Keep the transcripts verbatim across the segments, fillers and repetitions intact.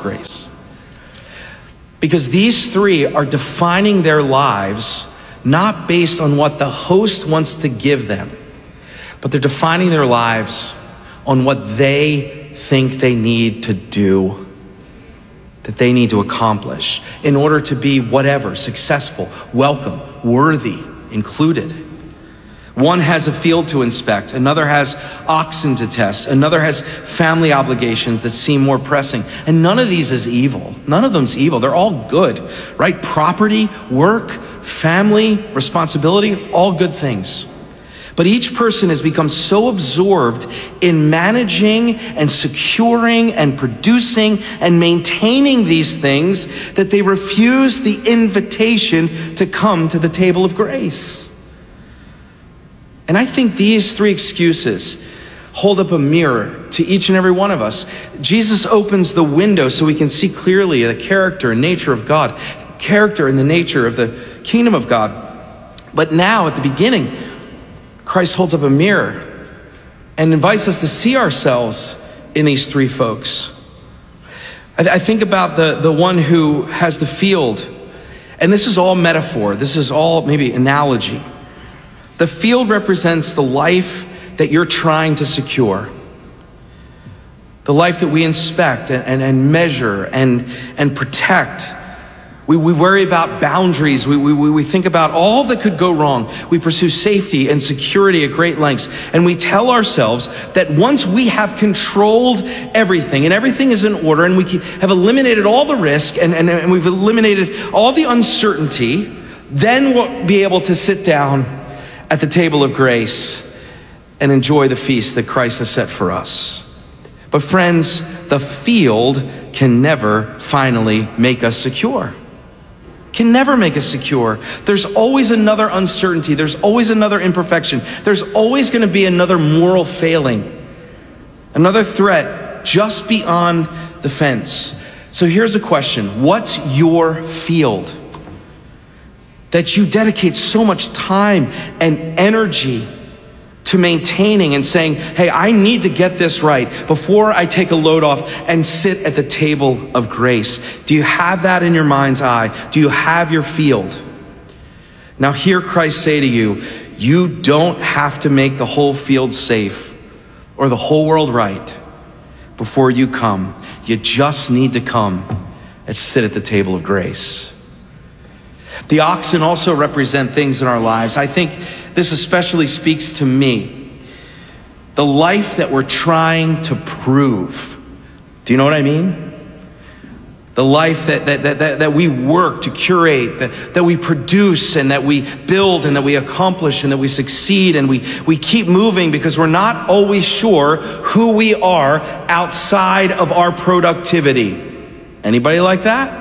grace. Because these three are defining their lives not based on what the host wants to give them, but they're defining their lives on what they think they need to do, that they need to accomplish in order to be whatever, successful, welcome, worthy, included. One has a field to inspect, another has oxen to test, another has family obligations that seem more pressing. And none of these is evil. None of them's evil. They're all good, right? Property, work, family, responsibility, all good things. But each person has become so absorbed in managing and securing and producing and maintaining these things that they refuse the invitation to come to the table of grace. And I think these three excuses hold up a mirror to each and every one of us. Jesus opens the window so we can see clearly the character and nature of God, character and the nature of the kingdom of God. But now at the beginning, Christ holds up a mirror and invites us to see ourselves in these three folks. I, I think about the, the one who has the field, and this is all metaphor. This is all maybe analogy. The field represents the life that you're trying to secure. The life that we inspect and, and, and measure and, and protect. We, we worry about boundaries. We, we, we think about all that could go wrong. We pursue safety and security at great lengths. And we tell ourselves that once we have controlled everything and everything is in order and we have eliminated all the risk and, and, and we've eliminated all the uncertainty, then we'll be able to sit down at the table of grace and enjoy the feast that Christ has set for us. But friends, the field can never finally make us secure. Can never make us secure. There's always another uncertainty. There's always another imperfection. There's always going to be another moral failing, another threat just beyond the fence. So here's a question. What's your field that you dedicate so much time and energy to maintaining and saying, hey, I need to get this right before I take a load off and sit at the table of grace? Do you have that in your mind's eye? Do you have your field? Now hear Christ say to you, you don't have to make the whole field safe or the whole world right before you come. You just need to come and sit at the table of grace. The oxen also represent things in our lives. I think this especially speaks to me. The life that we're trying to prove. Do you know what I mean? The life that that that, that, that we work to curate, that, that we produce and that we build and that we accomplish and that we succeed and we, we keep moving because we're not always sure who we are outside of our productivity. Anybody like that?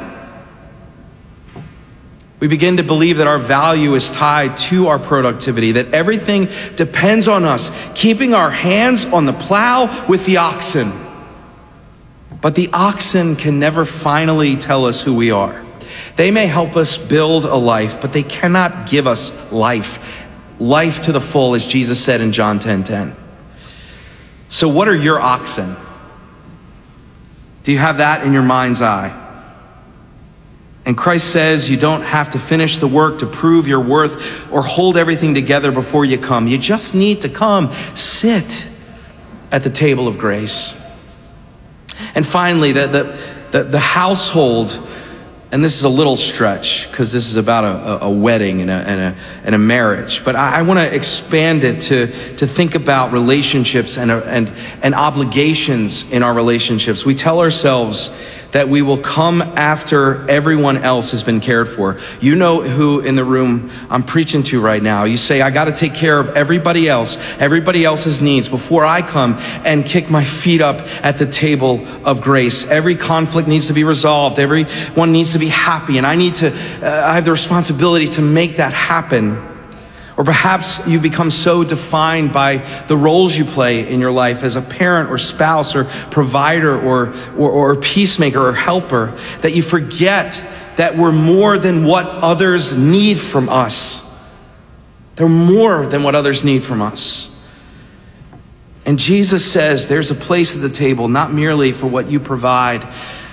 We begin to believe that our value is tied to our productivity, that everything depends on us, keeping our hands on the plow with the oxen. But the oxen can never finally tell us who we are. They may help us build a life, but they cannot give us life. Life to the full, as Jesus said in John ten ten. So what are your oxen? Do you have that in your mind's eye? And Christ says you don't have to finish the work to prove your worth or hold everything together before you come. You just need to come, sit at the table of grace. And finally, the, the, the, the household, and this is a little stretch because this is about a, a wedding and a, and a, and a marriage, but I, I want to expand it to, to think about relationships and, and, and obligations in our relationships. We tell ourselves that we will come after everyone else has been cared for. You know who in the room I'm preaching to right now. You say, I got to take care of everybody else, everybody else's needs before I come and kick my feet up at the table of grace. Every conflict needs to be resolved. Everyone needs to be happy. And I need to, uh, I have the responsibility to make that happen. Or perhaps you become so defined by the roles you play in your life as a parent or spouse or provider or, or, or peacemaker or helper that you forget that we're more than what others need from us. They're more than what others need from us. And Jesus says there's a place at the table, not merely for what you provide,